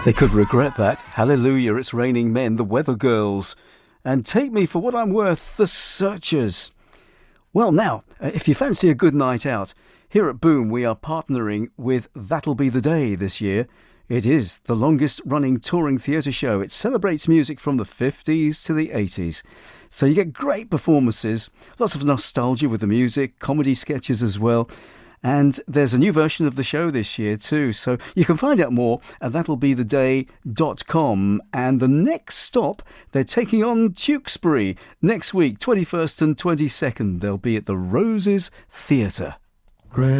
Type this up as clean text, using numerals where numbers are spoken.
They could regret that. Hallelujah, It's Raining Men, the Weather Girls. And Take Me For What I'm Worth, the Searchers. Well, now, if you fancy a good night out, here at Boom we are partnering with That'll Be the Day this year. It is the longest running touring theatre show. It celebrates music from the 50s to the 80s. So you get great performances, lots of nostalgia with the music, comedy sketches as well. And there's a new version of the show this year too. So you can find out more at that'llbetheday.com. And the next stop, they're taking on Tewkesbury next week, 21st and 22nd. They'll be at the Roses Theatre.